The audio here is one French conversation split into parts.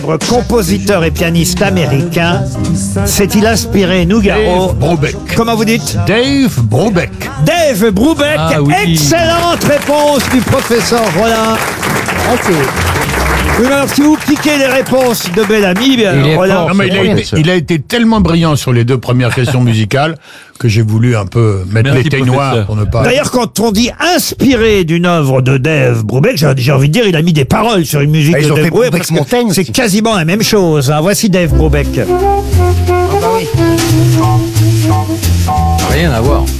Compositeur et pianiste américain, s'est-il inspiré Nougaro? Dave Brubeck. Comment vous dites? Dave Brubeck. Dave Brubeck. Ah oui. Excellente réponse du professeur Rollin. Oui, alors si vous piquez les réponses de Bellamy, bien, Il est Rollin. fort. Non, mais il a été tellement brillant sur les deux premières questions musicales que j'ai voulu un peu mettre Merci, les teignoirs professeur. pour ne pas... D'ailleurs, quand on dit inspiré d'une œuvre de Dave Brubeck, j'ai envie de dire, il a mis des paroles sur une musique Ah, ils de ont Dave fait Brubeck. Brubeck's parce que Mountain c'est aussi. quasiment la même chose. Hein. Voici Dave Brubeck. Rien à voir.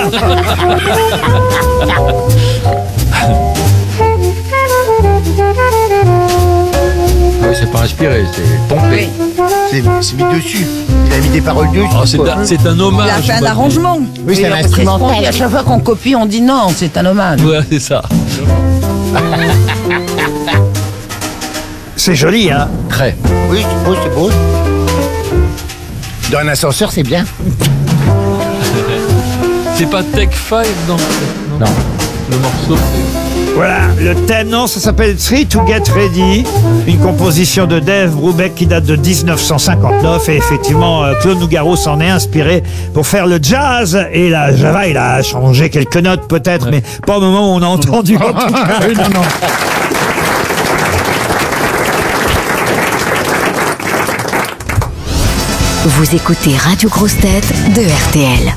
Ah oui, c'est pas inspiré, c'est pompé. C'est mis dessus. Il a mis des paroles dessus. Oh, c'est un hommage. Il a fait un on va dire. arrangement. Oui, c'est un parce que ce qu'on instrumental. dit à chaque fois qu'on copie, on dit non, c'est un hommage. Ouais, c'est ça. C'est joli, hein? Très. Oui, c'est beau, c'est beau. Dans un ascenseur, c'est bien. C'est pas Tech 5 non. Le morceau. Voilà, le thème, non, ça s'appelle Three to Get Ready, une composition de Dave Brubeck qui date de 1959 et effectivement Claude Nougaro s'en est inspiré pour faire le jazz et la Java, il a changé quelques notes peut-être, mais pas au moment où on a entendu. En tout cas. Oui, non. Vous écoutez Radio Grosse Tête de RTL.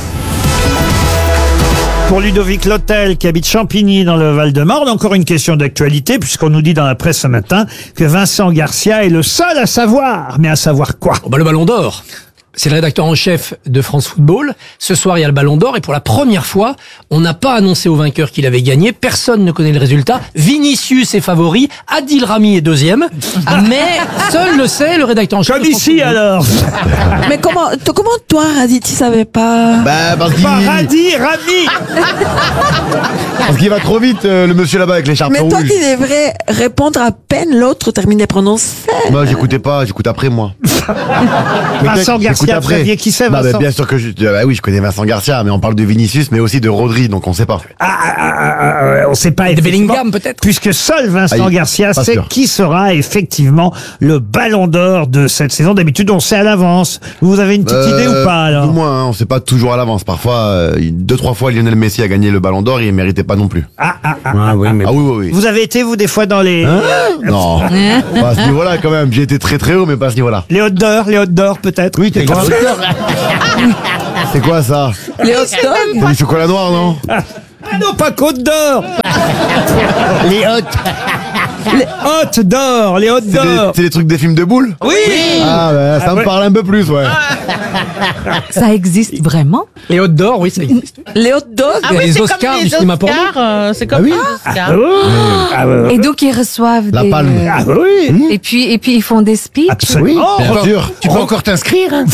Pour Ludovic Lotel qui habite Champigny dans le Val-de-Marne, encore une question d'actualité puisqu'on nous dit dans la presse ce matin que Vincent Garcia est le seul à savoir, mais à savoir quoi? Oh bah le Ballon d'Or. C'est le rédacteur en chef de France Football. Ce soir, il y a le Ballon d'Or et pour la première fois, on n'a pas annoncé au vainqueur qu'il avait gagné. Personne ne connaît le résultat. Vinicius est favori, Adil Rami est deuxième, mais seul le sait le rédacteur en chef. Comme de France ici Football. alors. Mais comment toi, Radit, tu savais pas? Bah, parce Paradis Rami. qu'il va trop vite, le monsieur là-bas avec l'écharpe Mais toi rouge. qui devrais répondre à peine, l'autre termine les prononcés. Moi, j'écoutais pas, j'écoute après, moi. Vincent Garcia, après. Frévier, qui c'est Bah, Vincent? bien sûr que bah oui, je connais Vincent Garcia, mais on parle de Vinicius, mais aussi de Rodri, donc on sait pas. On sait pas De effectivement, Bellingham, peut-être. puisque seul Vincent Aïe, Garcia pas sait sûr. qui sera effectivement le Ballon d'Or de cette saison. D'habitude, on sait à l'avance. Vous avez une petite idée ou pas alors? Plus ou moins, hein, on sait pas toujours à l'avance. Parfois, 2-3 fois, Lionel Messi a gagné le Ballon d'Or et il méritait pas non plus. Ah, oui, oui. Vous avez été vous des fois dans les Non, pas à ce niveau-là quand même. J'ai été très très haut, mais pas à ce niveau-là. les hot d'or peut-être? Oui, t'es quoi? C'est quoi ça? Les hot C'est dogs? du chocolat noir, non? Ah non, pas Côte d'Or. Les hôtes. Hot d'or, les hot d'or. C'est les trucs des films de boules? Oui. Ah, bah, ça me ouais. parle un peu plus, ouais. Ça existe vraiment? Les Hôtes d'Or, oui, ça existe. Les hot dogs? Il y a les Oscars du cinéma porno. C'est comme oui. les Oscars. Ah ouais. Et donc ils reçoivent La des... palme. Ah oui. Et puis ils font des speeches. Absolument. Bien sûr. Tu peux encore t'inscrire, hein.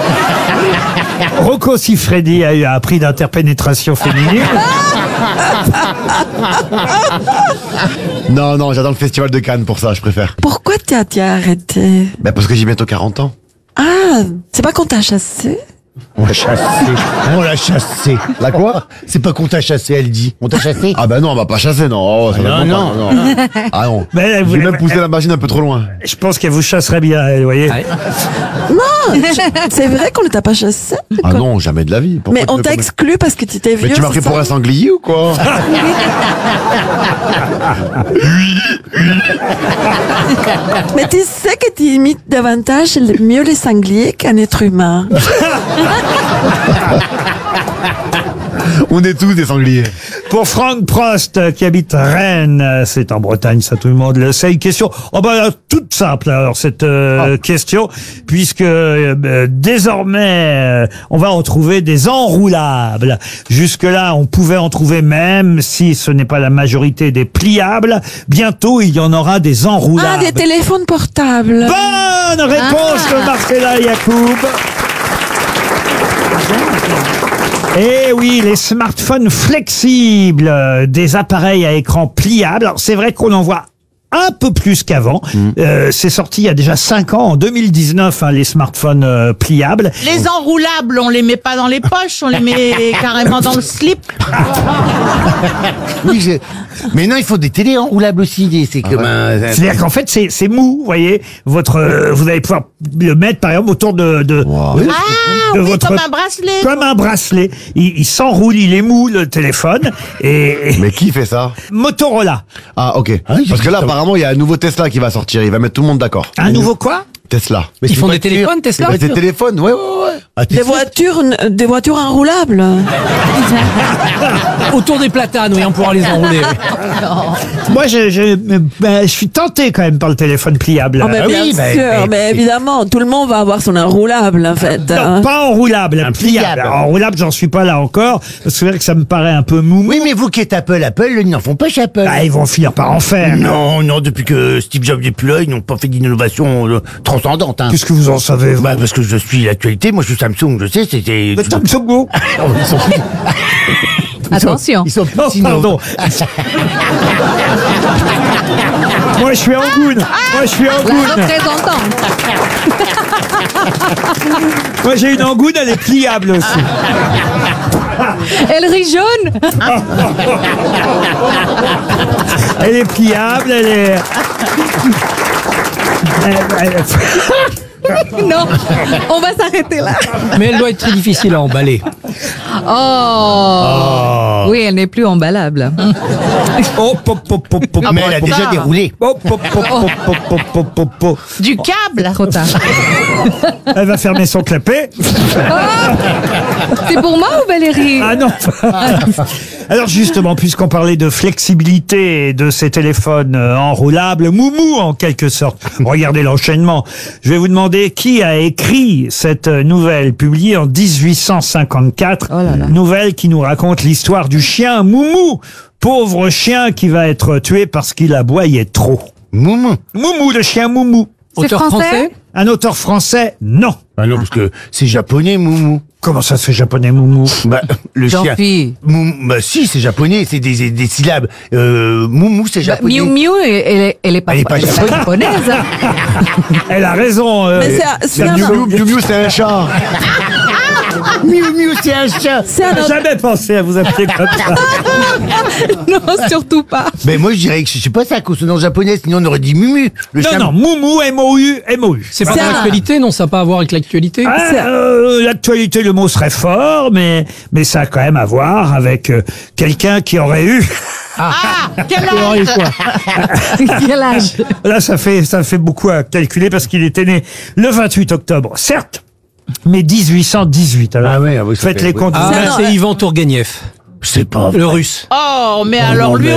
Rocco Siffredi a eu un prix d'interpénétration féminine. Non, j'adore le festival de Cannes pour ça, je préfère. Pourquoi t'as arrêté? Bah, parce que j'ai bientôt 40 ans. Ah, c'est pas qu'on t'a chassé? On l'a chassé. On l'a chassé. La quoi? C'est pas qu'on t'a chassé, elle dit. On t'a chassé? Ah bah non, on m'a pas chassé, non. Oh, ça va pas, non. Ah non. Mais elle J'ai voulait- même poussé la machine un peu trop loin. Je pense qu'elle vous chasserait bien, elle, vous voyez. Ouais. C'est vrai qu'on ne t'a pas chassé? Ah non, jamais de la vie. Pourquoi Mais tu on me t'a connais? exclu parce que tu étais vieux. Mais tu m'as pris c'est pour ça? un sanglier ou quoi? Mais tu sais que tu imites davantage mieux les sangliers qu'un être humain. On est tous des sangliers. Pour Franck Prost, qui habite Rennes, c'est en Bretagne, ça tout le monde le sait. Une question, oh bah, toute simple alors cette question, puisque désormais on va en trouver des enroulables. Jusque-là, on pouvait en trouver même si ce n'est pas la majorité des pliables. Bientôt, il y en aura des enroulables. Ah, des téléphones portables. Bonne réponse de Marcella Yacoub. Eh oui, les smartphones flexibles, des appareils à écran pliable. Alors, c'est vrai qu'on en voit un peu plus qu'avant. C'est sorti il y a déjà 5 ans, en 2019, les smartphones pliables. Les enroulables, on les met pas dans les poches, on les met carrément dans le slip. Oui, mais non, il faut des télés enroulables aussi. C'est comme C'est-à-dire qu'en fait, c'est mou, vous voyez. Vous allez pouvoir le mettre, par exemple, autour de Comme un bracelet. Comme un bracelet. Il s'enroule, il est mou, le téléphone. Mais qui fait ça? Motorola. Ah, ok. Parce que là, apparemment, il y a un nouveau Tesla qui va sortir. Il va mettre tout le monde d'accord. Un nouveau quoi? Tesla. Ils font des téléphones, Tesla? Des téléphones, ouais. Des voitures enroulables. Autour des platanes, oui, on pourra les enrouler. Moi, je suis tenté quand même par le téléphone pliable. Oh, mais bien sûr, mais évidemment, tout le monde va avoir son enroulable, en fait. Non, pas enroulable, pliable. Enroulable, j'en suis pas là encore. C'est vrai que ça me paraît un peu mou. Oui, mais vous qui êtes Apple, ils n'en font pas chez Apple. Ils vont finir par en faire. Non, depuis que Steve Jobs n'est plus là, ils n'ont pas fait d'innovation transcendante. Qu'est-ce que vous en savez, vous? Parce que je suis l'actualité, moi je suis Samsung, je sais, c'était... Le Samsung. Attention. Ils sont Oh, pardon. Moi, je suis Angoune. La représentante. Moi, j'ai une Angoune, elle est pliable aussi. Elle rit jaune. Elle est pliable, elle est... Non, on va s'arrêter là. Mais elle doit être très difficile à emballer. Oh. Oui, elle n'est plus emballable. Mais elle a déjà déroulé. Du câble. Trop tard. Elle va fermer son clapet. C'est pour moi ou Valérie? Ah non. Alors justement, puisqu'on parlait de flexibilité et de ces téléphones enroulables, moumou en quelque sorte. Regardez l'enchaînement. Je vais vous demander qui a écrit cette nouvelle publiée en 1854. Nouvelle qui nous raconte l'histoire du chien Moumou. Pauvre chien qui va être tué parce qu'il aboyait trop. Moumou. Moumou, le chien Moumou. Auteur français? Un auteur français? Non. Ah non, parce que c'est japonais, Moumou. Comment ça se fait japonais, Moumou? Le chien. Jean-Phi. Si, c'est japonais, c'est des syllabes. Moumou, c'est japonais. Miu Miu, elle est pas japonaise. Elle a raison. Mais c'est un... Miu Miu, c'est un chat. Miu Miu, c'est un chat. J'ai jamais pensé à vous appeler comme ça. Non, surtout pas. Mais moi, je dirais que je sais pas ça, consonance japonaise, sinon on aurait dit Mumu. Le chien. Non, Moumou, M-O-U, M-O-U. C'est pas dans l'actualité, non? Ça n'a pas à voir avec l'actualité? L'actualité, le mot serait fort, mais ça a quand même à voir avec quelqu'un qui aurait eu... Quel âge? Quel âge? Là, ça fait beaucoup à calculer parce qu'il était né le 28 octobre, certes, mais 1818. Alors, oui, ça faites fait- les comptes. C'est Ivan Tourguenieff, C'est pas le russe. Oh, mais alors lui